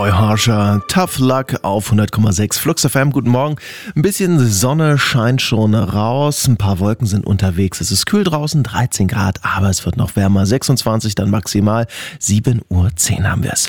Roy Harsher, Tough Luck auf 100,6 Flux FM. Guten Morgen. Ein bisschen Sonne scheint schon raus, ein paar Wolken sind unterwegs. Es ist kühl draußen, 13 Grad, aber es wird noch wärmer. 26 dann maximal, 7:10 Uhr haben wir es.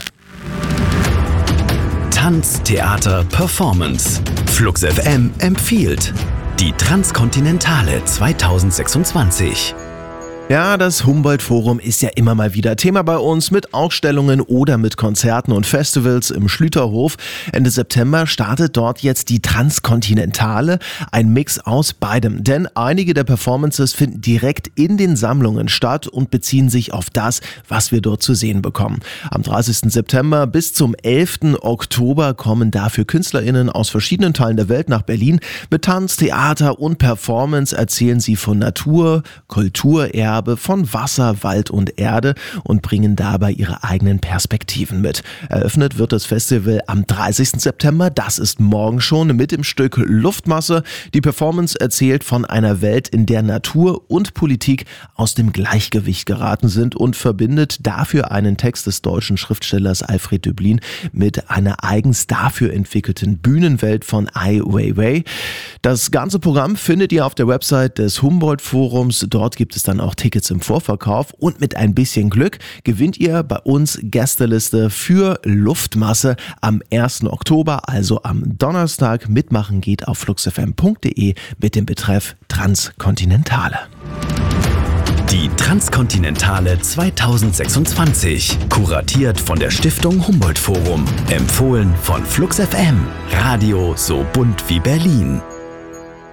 Tanz, Theater, Performance. Flux FM empfiehlt die Transkontinentale 2026. Ja, das Humboldt-Forum ist ja immer mal wieder Thema bei uns mit Ausstellungen oder mit Konzerten und Festivals im Schlüterhof. Ende September startet dort jetzt die Transkontinentale, ein Mix aus beidem. Denn einige der Performances finden direkt in den Sammlungen statt und beziehen sich auf das, was wir dort zu sehen bekommen. Am 30. September bis zum 11. Oktober kommen dafür KünstlerInnen aus verschiedenen Teilen der Welt nach Berlin. Mit Tanz, Theater und Performance erzählen sie von Natur, Kulturerbe, von Wasser, Wald und Erde und bringen dabei ihre eigenen Perspektiven mit. Eröffnet wird das Festival am 30. September, das ist morgen schon, mit dem Stück Luftmasse. Die Performance erzählt von einer Welt, in der Natur und Politik aus dem Gleichgewicht geraten sind und verbindet dafür einen Text des deutschen Schriftstellers Alfred Döblin mit einer eigens dafür entwickelten Bühnenwelt von Ai Weiwei. Das ganze Programm findet ihr auf der Website des Humboldt-Forums. Dort gibt es dann auch Tickets im Vorverkauf und mit ein bisschen Glück gewinnt ihr bei uns Gästeliste für Luftmasse am 1. Oktober, also am Donnerstag. Mitmachen geht auf fluxfm.de mit dem Betreff Transkontinentale. Die Transkontinentale 2026, kuratiert von der Stiftung Humboldt Forum, empfohlen von Flux FM, Radio so bunt wie Berlin.